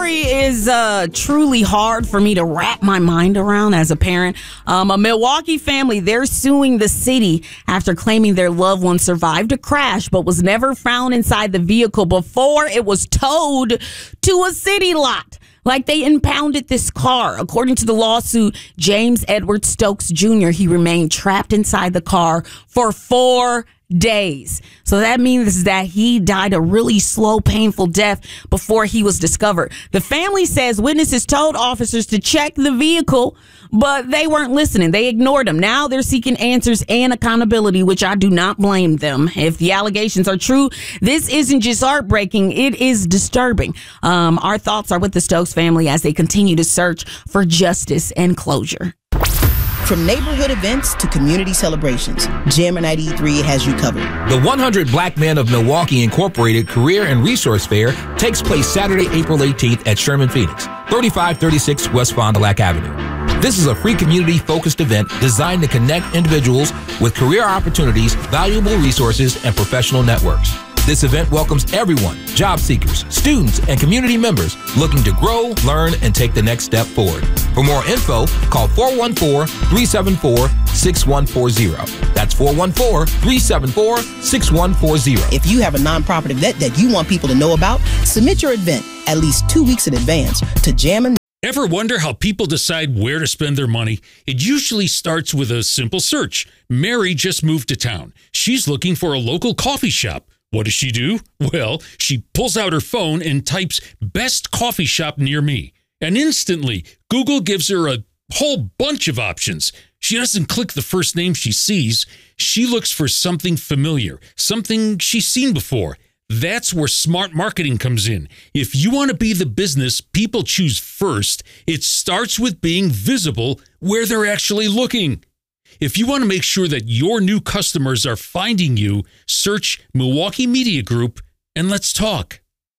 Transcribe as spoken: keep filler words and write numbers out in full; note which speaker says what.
Speaker 1: story is uh, truly hard for me to wrap my mind around as a parent. Um, a Milwaukee family, they're suing the city after claiming their loved one survived a crash but was never found inside the vehicle before it was towed to a city lot. Like they impounded this car. According to the lawsuit, James Edward Stokes Junior, he remained trapped inside the car for four days. So that means that he died a really slow, painful death before he was discovered. The family says witnesses told officers to check the vehicle, but they weren't listening. They ignored them. Now they're seeking answers and accountability, which I do not blame them. If the allegations are true, this isn't just heartbreaking, it is disturbing. Um, our thoughts are with the Stokes family as they continue to search for justice and closure.
Speaker 2: From neighborhood events to community celebrations, Jammer ninety-three has you covered.
Speaker 3: The one hundred Black Men of Milwaukee Incorporated Career and Resource Fair takes place Saturday, April eighteenth at Sherman Phoenix, thirty-five thirty-six West Fond du Lac Avenue. This is a free community-focused event designed to connect individuals with career opportunities, valuable resources, and professional networks. This event welcomes everyone, job seekers, students, and community members looking to grow, learn, and take the next step forward. For more info, call four one four, three seven four, six one four zero. That's four one four, three seven four, six one four zero.
Speaker 2: If you have a nonprofit event that you want people to know about, submit your event at least two weeks in advance to Jammin'.
Speaker 4: Ever wonder how people decide where to spend their money? It usually starts with a simple search. Mary just moved to town. She's looking for a local coffee shop. What does she do? Well, she pulls out her phone and types best coffee shop near me. And instantly, Google gives her a whole bunch of options. She doesn't click the first name she sees. She looks for something familiar, something she's seen before. That's where smart marketing comes in. If you want to be the business people choose first, it starts with being visible where they're actually looking. If you want to make sure that your new customers are finding you, search Milwaukee Media Group and let's talk.